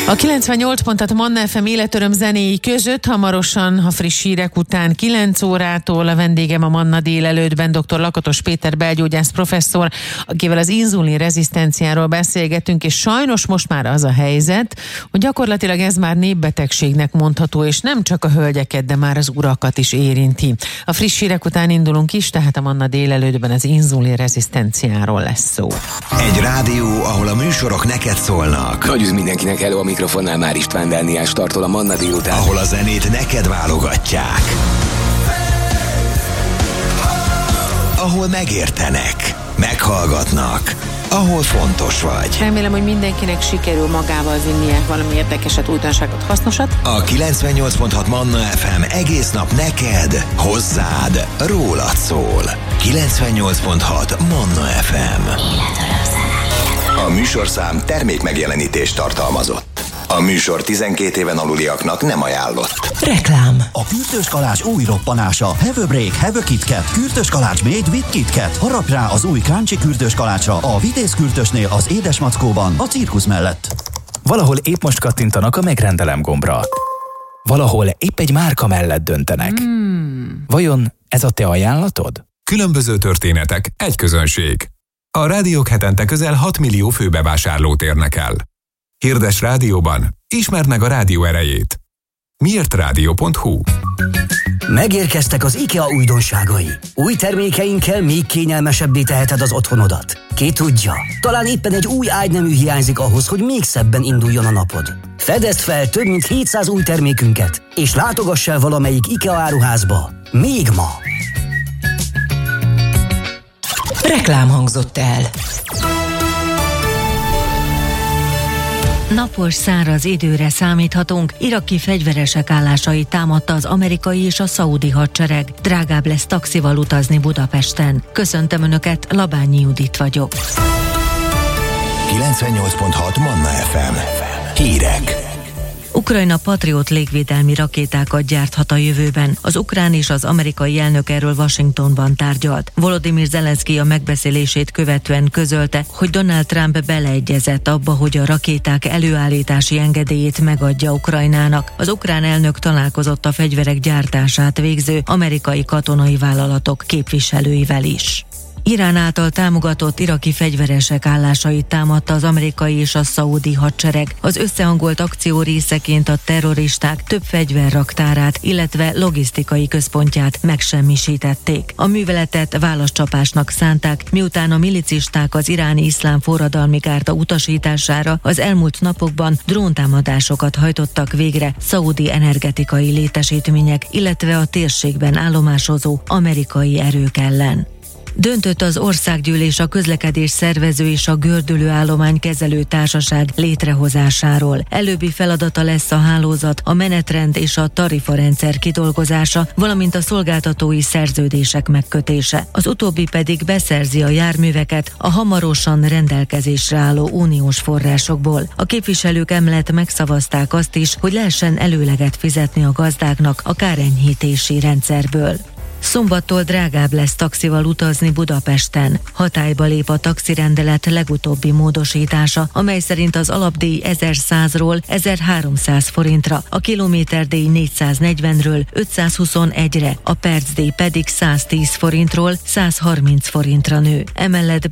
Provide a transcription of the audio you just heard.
A 98 pontot Manna FM életöröm zenéi között hamarosan a friss hírek után 9 órától a vendégem a Manna délelőttben dr. Lakatos Péter belgyógyász professzor, akivel az inzulin rezisztenciáról beszélgetünk, és sajnos most már az a helyzet, hogy gyakorlatilag ez már népbetegségnek mondható, és nem csak a hölgyeket, de már az urakat is érinti. A friss hírek után indulunk is, tehát a Manna délelőttben az inzulin rezisztenciáról lesz szó. Egy rádió, ahol a műsorok neked szólnak. Nagy üz mindenkinek, hello, a mikrofonnál már István Dániel startol a Manna délután. Ahol a zenét neked válogatják. Ahol megértenek, meghallgatnak, ahol fontos vagy. Remélem, hogy mindenkinek sikerül magával vinnie valami érdekeset, újdonságot, hasznosat. A 98.6 Manna FM egész nap neked, hozzád, rólad szól. 98.6 Manna FM. A műsorszám termék megjelenítést tartalmazott. A műsor 12 éven aluliaknak nem ajánlott. Reklám. A kürtös kalács új roppanása. Have a break, have a KitKat. Kürtös kalács made with KitKat. Harapj rá az új crunchy kürtös kalácsra. A vitéz kürtösnél, az édesmackóban, a cirkusz mellett. Valahol épp most kattintanak a megrendelem gombra. Valahol épp egy márka mellett döntenek. Vajon ez a te ajánlatod? Különböző történetek, egy közönség. A rádiók hetente közel 6 millió főbevásárlót érnek el. Hirdes rádióban, ismerd meg a rádió erejét. Miértradio.hu. Megérkeztek az IKEA újdonságai. Új termékeinkkel még kényelmesebbé teheted az otthonodat. Ki tudja, talán éppen egy új ágynemű hiányzik ahhoz, hogy még szebben induljon a napod. Fedezd fel több mint 700 új termékünket, és látogass el valamelyik IKEA áruházba. Még ma! Reklám hangzott el. Napos, száraz időre számíthatunk. Iraki fegyveresek állásait támadta az amerikai és a szaudi hadsereg. Drágább lesz taxival utazni Budapesten. Köszöntöm Önöket, Labányi Judit vagyok. 98.6 Manna FM. Hírek. Ukrajna Patriot légvédelmi rakétákat gyárthat a jövőben. Az ukrán és az amerikai elnök erről Washingtonban tárgyalt. Volodymyr Zelenszky a megbeszélését követően közölte, hogy Donald Trump beleegyezett abba, hogy a rakéták előállítási engedélyét megadja Ukrajnának. Az ukrán elnök találkozott a fegyverek gyártását végző amerikai katonai vállalatok képviselőivel is. Irán által támogatott iraki fegyveresek állásait támadta az amerikai és a szaudi hadsereg. Az összehangolt akció részeként a terroristák több fegyverraktárát, illetve logisztikai központját megsemmisítették. A műveletet válaszcsapásnak szánták, miután a milicisták az iráni iszlám forradalmi gárda utasítására az elmúlt napokban dróntámadásokat hajtottak végre szaudi energetikai létesítmények, illetve a térségben állomásozó amerikai erők ellen. Döntött az Országgyűlés a közlekedés szervező és a gördülő állomány kezelő társaság létrehozásáról. Előbbi feladata lesz a hálózat, a menetrend és a tarifarendszer kidolgozása, valamint a szolgáltatói szerződések megkötése. Az utóbbi pedig beszerzi a járműveket a hamarosan rendelkezésre álló uniós forrásokból. A képviselők emellett megszavazták azt is, hogy lehessen előleget fizetni a gazdáknak a kárenyhítési rendszerből. Szombattól drágább lesz taxival utazni Budapesten. Hatályba lép a taxirendelet legutóbbi módosítása, amely szerint az alapdíj 1100-ról 1300 forintra, a kilométerdíj 440-ről 521-re, a percdíj pedig 110 forintról 130 forintra nő. Emellett